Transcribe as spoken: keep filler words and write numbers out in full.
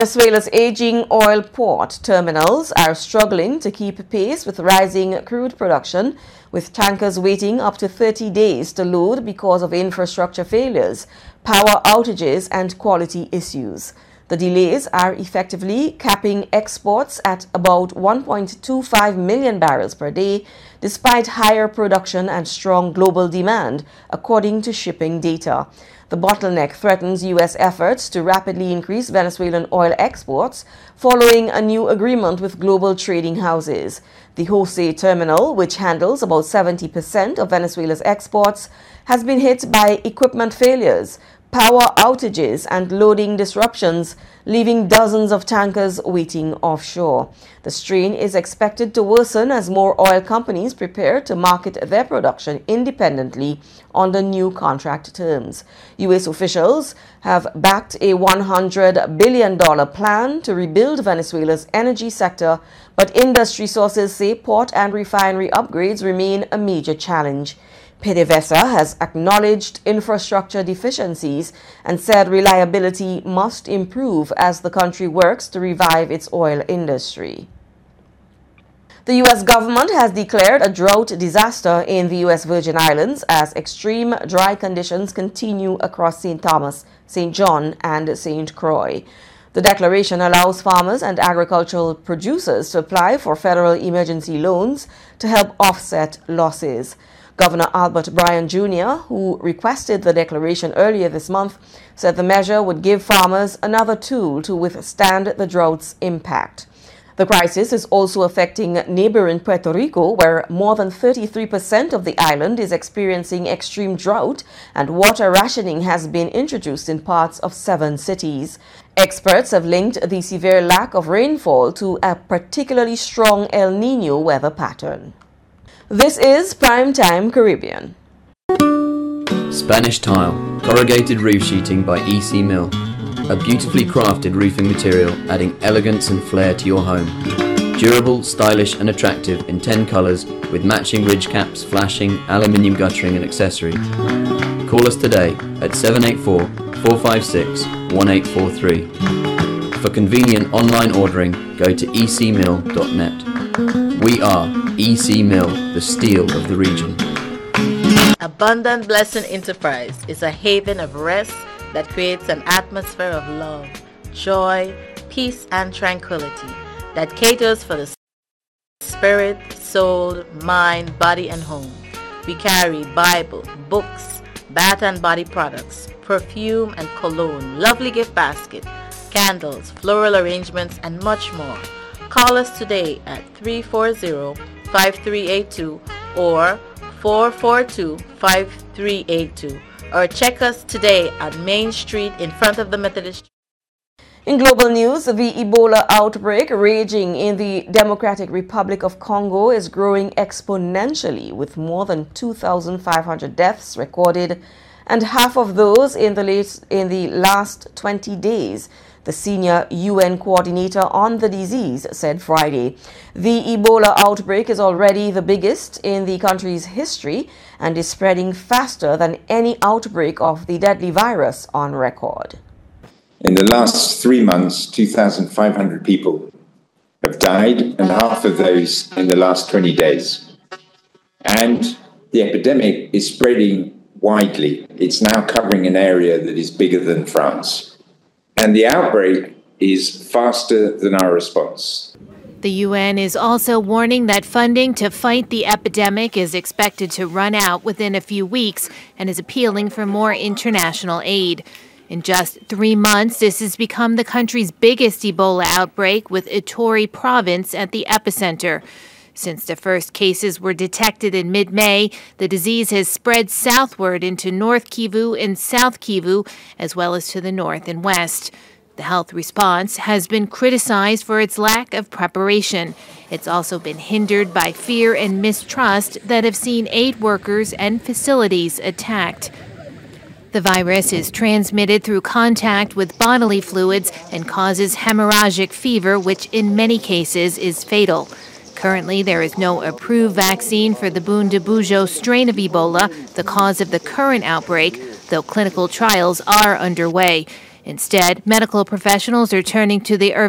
Venezuela's aging oil port terminals are struggling to keep pace with rising crude production, with tankers waiting up to thirty days to load because of infrastructure failures, power outages, and quality issues. The delays are effectively capping exports at about one point two five million barrels per day, despite higher production and strong global demand, according to shipping data. The bottleneck threatens U S efforts to rapidly increase Venezuelan oil exports following a new agreement with global trading houses. The Jose terminal, which handles about seventy percent of Venezuela's exports, has been hit by equipment failures, power outages, and loading disruptions, leaving dozens of tankers waiting offshore. The strain is expected to worsen as more oil companies prepare to market their production independently under new contract terms. U S officials have backed a one hundred billion dollars plan to rebuild Venezuela's energy sector, but industry sources say port and refinery upgrades remain a major challenge. PDVSA has acknowledged infrastructure deficiencies and said reliability must improve as the country works to revive its oil industry. The U S government has declared a drought disaster in the U S Virgin Islands as extreme dry conditions continue across Saint Thomas, Saint John, and Saint Croix. The declaration allows farmers and agricultural producers to apply for federal emergency loans to help offset losses. Governor Albert Bryan Junior, who requested the declaration earlier this month, said the measure would give farmers another tool to withstand the drought's impact. The crisis is also affecting neighboring Puerto Rico, where more than thirty-three percent of the island is experiencing extreme drought, and water rationing has been introduced in parts of seven cities. Experts have linked the severe lack of rainfall to a particularly strong El Niño weather pattern. This is Primetime Caribbean. Spanish Tile, corrugated roof sheeting by E C Mill. A beautifully crafted roofing material adding elegance and flair to your home. Durable, stylish and attractive in ten colours with matching ridge caps, flashing, aluminium guttering and accessories. Call us today at seven eight four, four five six, one eight four three. For convenient online ordering, go to e c mill dot net. We are E C Mill, the steel of the region. Abundant Blessing Enterprise is a haven of rest that creates an atmosphere of love, joy, peace, and tranquility that caters for the spirit, soul, mind, body, and home. We carry Bible, books, bath and body products, perfume and cologne, lovely gift basket, candles, floral arrangements, and much more. Call us today at three four zero, five three eight two or four four two, five three eight two, or check us today at Main Street in front of the Methodist. In global news, the Ebola outbreak raging in the Democratic Republic of Congo is growing exponentially, with more than two thousand five hundred deaths recorded, and half of those in the, late, in the last twenty days. The senior U N coordinator on the disease said Friday. The Ebola outbreak is already the biggest in the country's history and is spreading faster than any outbreak of the deadly virus on record. In the last three months, two thousand five hundred people have died, and half of those in the last twenty days. And the epidemic is spreading widely. It's now covering an area that is bigger than France. And the outbreak is faster than our response. The U N is also warning that funding to fight the epidemic is expected to run out within a few weeks and is appealing for more international aid. In just three months, this has become the country's biggest Ebola outbreak, with Ituri province at the epicenter. Since the first cases were detected in mid-May, the disease has spread southward into North Kivu and South Kivu, as well as to the north and west. The health response has been criticized for its lack of preparation. It's also been hindered by fear and mistrust that have seen aid workers and facilities attacked. The virus is transmitted through contact with bodily fluids and causes hemorrhagic fever, which in many cases is fatal. Currently, there is no approved vaccine for the Bundibugyo strain of Ebola, the cause of the current outbreak, though clinical trials are underway. Instead, medical professionals are turning to the